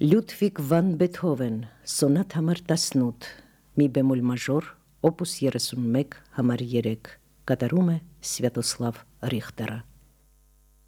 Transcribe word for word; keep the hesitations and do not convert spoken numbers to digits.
Լյուդվիգ վան Բեթհովեն, սոնատ համար տասնութ, մի բեմոլ մաժոր, օպուս երեսունմեկ, համար երեք, կատարում է Սվյատոսլավ Ռիխտերը։